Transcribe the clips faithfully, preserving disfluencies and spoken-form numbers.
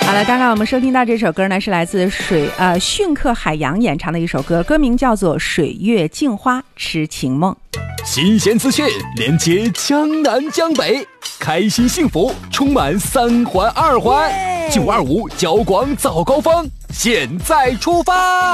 好了，刚刚我们收听到这首歌呢，是来自水呃逊克海洋演唱的一首歌，歌名叫做《水月镜花痴情梦》。 新鲜资讯，连接江南江北，开心幸福充满三环二环。九二五交广早高峰，现在出发。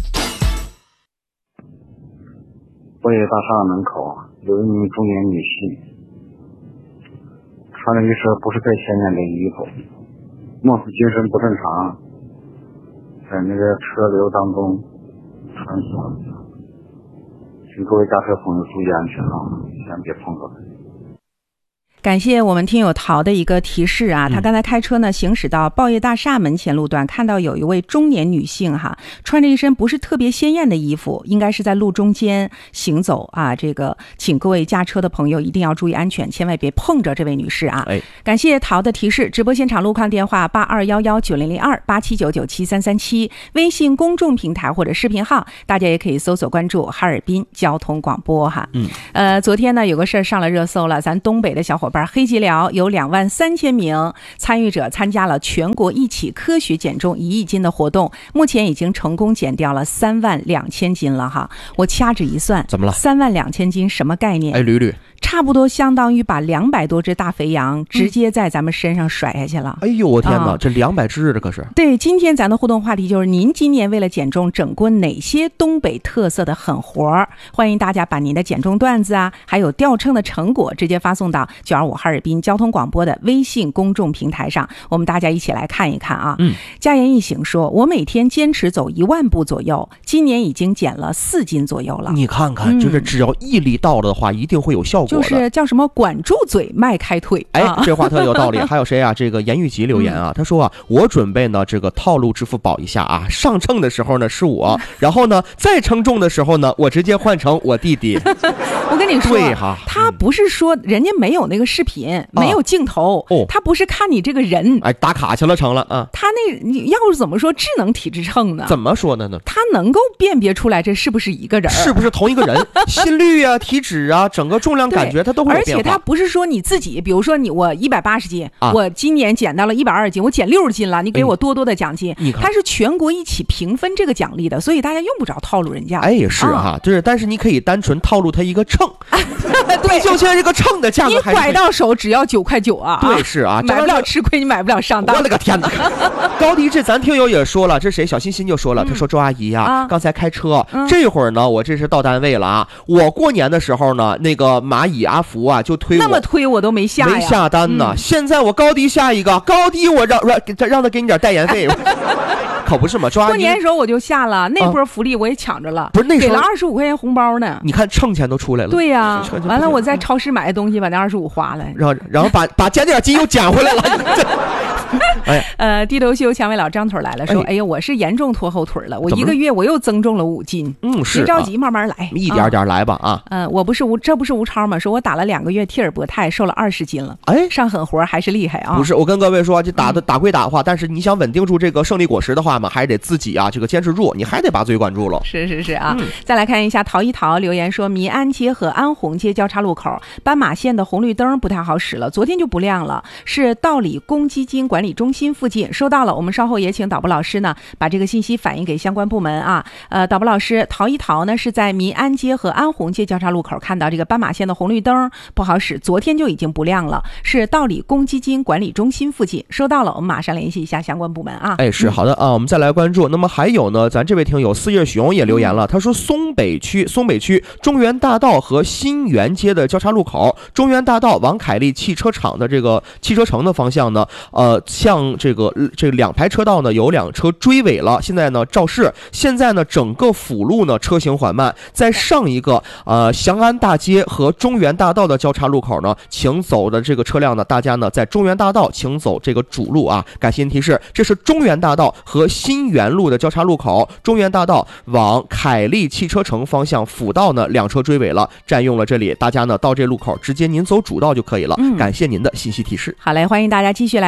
博业大厦门口有一名中年女性，穿着一身不是太鲜艳的衣服，貌似精神不正常，在那个车流当中穿梭，请各位驾车朋友注意安全啊，千万别碰到他。 感谢我们听友陶的一个提示啊，他刚才开车呢行驶到报业大厦门前路段，看到有一位中年女性哈，穿着一身不是特别鲜艳的衣服，应该是在路中间行走啊。这个请各位驾车的朋友一定要注意安全，千万别碰着这位女士啊。哎，感谢陶的提示。直播现场路况电话八二幺幺九零零二八七九九七三三七，微信公众平台或者视频号，大家也可以搜索关注哈尔滨交通广播哈。嗯，呃，昨天呢有个事儿上了热搜了，咱东北的小伙伴黑吉辽有两万三千名参与者参加了全国一起科学减重一亿斤的活动，目前已经成功减掉了三万两千斤了哈。我掐指一算， 怎么了？ 三万两千斤什么概念？ 哎，捋捋。 差不多相当于把两百多只大肥羊直接在咱们身上甩下去了。 哎呦我天哪， 啊、 这两百只这可是。 对，今天咱的互动话题就是您今年为了减重整过哪些东北特色的狠活？欢迎大家把您的减重段子啊，还有掉秤的成果直接发送到九二五哈尔滨交通广播的微信公众平台上，我们大家一起来看一看啊。嗯，家言一行说，我每天坚持走一万步左右，今年已经减了四斤左右了。 你看看，嗯、就是只要毅力到了的话，一定会有效果的。 就是叫什么？管住嘴，迈开腿。 哎，这话特有道理。还有谁啊？这个严玉吉留言啊，他说啊，我准备呢这个套路支付宝一下啊，上秤的时候呢是我，然后呢再称重的时候呢，我直接换成我弟弟。 我跟你说， 对哈， 他不是说人家没有那个视频，没有镜头，哦，他不是看你这个人， 哎，打卡去了成了啊。 他那你要是怎么说智能体质秤呢？ 怎么说的呢？ 他能够辨别出来这是不是一个人， 是不是同一个人，心率啊、体脂啊、整个重量感觉他都会有变化。 而且他不是说你自己，比如说你我一百八十斤，啊，我今年减到了一百二十斤，我减六十斤了，你给我多多的奖金。哎，他是全国一起平分这个奖励的，所以大家用不着套路人家。 哎，是哈，啊，就是，但是你可以单纯套路他一个秤。对，就现在这个秤的价格还是， 你拐到手只要九块九啊！ 对，是啊， 买不了吃亏，你买不了上当。 我勒个天哪！高迪这咱听友也说了，这谁？小欣欣就说了，嗯，他说周阿姨呀，啊，刚才开车，嗯，这会儿呢，我这是到单位了啊。我过年的时候呢，那个蚂蚁阿福啊，就推我， 那么推我都没下呀， 没下单呢。嗯，现在我高迪下一个，高迪我让让让他给你点代言费。可不是嘛，周阿姨过年的时候我就下了，那波福利我也抢着了，啊， 不是那时候给了二十五块钱红包呢。 你看秤钱都出来了。 对呀，啊，完了我在超市买的东西把那二十五花了， 然后然后把把减点斤又减回来了。 哎，呃，地头秀蔷薇老张腿来了，说，哎呀，我是严重拖后腿了，我一个月我又增重了五斤。嗯，是，别着急，慢慢来， 一点点来吧啊。 嗯，呃，我不是吴，这不是吴超吗？说我打了两个月替尔博泰，瘦了二十斤了。哎，上狠活还是厉害啊！ 不是，我跟各位说，这打的打归打的话，但是你想稳定住这个胜利果实的话嘛，还是得自己啊，这个坚持住，你还得把嘴管住了。 是是是啊，嗯，再来看一下陶一陶留言说，民安街和安红街交叉路口斑马线的红绿灯不太好使了，昨天就不亮了，是道里公积金管理中心附近。收到了，我们稍后也请导播老师呢把这个信息反映给相关部门啊。呃，导播老师，陶一陶呢是在民安街和安红街交叉路口看到这个斑马线的红绿灯不好使，昨天就已经不亮了，是道里公积金管理中心附近。收到了，我们马上联系一下相关部门啊。 哎，是好的啊，我们再来关注。那么还有呢，咱这位听友四叶熊也留言了，他说松北区松北区中原大道和新源街的交叉路口，中原大道往凯利汽车厂的这个汽车城的方向呢，呃，向这个这两排车道呢有两车追尾了，现在呢肇事，现在呢整个辅路呢车行缓慢，在上一个呃祥安大街和中原大道的交叉路口呢，请走的这个车辆呢，大家呢在中原大道请走这个主路啊。感谢您提示，这是中原大道和新源路的交叉路口，中原大道往凯利汽车城方向辅道呢两车追尾了，占用了这里，大家呢到这路口直接您走主道就可以了。嗯，感谢您的信息提示。 好嘞，欢迎大家继续来聊聊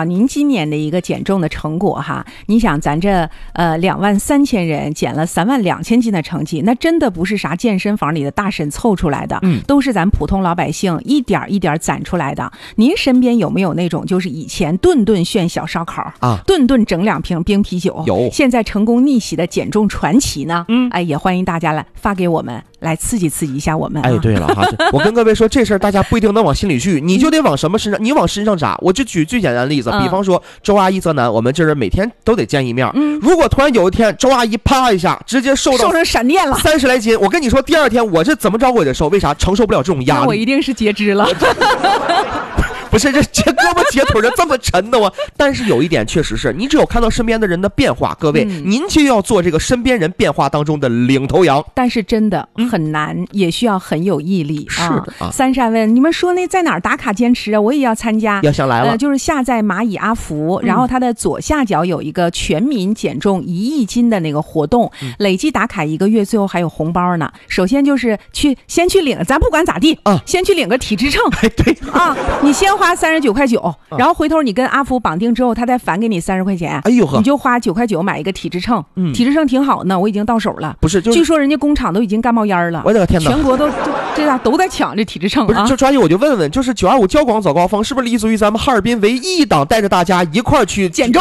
您今年的一个减重的成果哈。你想咱这呃两万三千人减了三万两千斤的成绩，那真的不是啥健身房里的大神凑出来的， 嗯， 都是咱普通老百姓一点一点攒出来的。您身边有没有那种就是以前顿顿炫小烧烤啊， 顿顿整两瓶冰啤酒， 有现在成功逆袭的减重传奇呢？ 嗯， 哎，也欢迎大家来发给我们，来刺激刺激一下我们、啊。 哎，对了哈，我跟各位说这事儿，大家不一定能往心里去，你就得往什么身上，你往身上扎。我就举最简单的例子， 嗯、 比方说周阿姨泽南，我们这人每天都得见一面。 嗯， 如果突然有一天周阿姨啪一下直接瘦到瘦成闪电了， 三十来斤，我跟你说，第二天我这怎么着我也得瘦，为啥？承受不了这种压力。 那我一定是截肢了。 不是这这胳膊截腿的这么沉的吗？但是有一点确实是，你只有看到身边的人的变化，各位、嗯、您就要做这个身边人变化当中的领头羊。 但是真的很难、嗯、也需要很有毅力。 是的啊。 三善问你们说那在哪儿打卡坚持啊？我也要参加。 要想来了、 呃、就是下载蚂蚁阿福、嗯、然后它的左下角有一个全民减重一亿斤的那个活动、嗯、累计打卡一个月，最后还有红包呢。首先就是去先去领，咱不管咋地啊，先去领个体脂秤。 哎，对啊，你先花三十九块九，然后回头你跟阿福绑定之后，他再返给你三十块钱。 哎呦呵， 你就花九块九买一个体脂秤。嗯，体脂秤挺好呢，我已经到手了。 不是，就是、 据说人家工厂都已经干冒烟了。 我的个天哪！ 全国都这咋都在抢这体脂秤啊？ 不是，就抓紧我就问问，就是九二五交广早高峰是不是立足于咱们哈尔滨唯一一档带着大家一块儿去减重？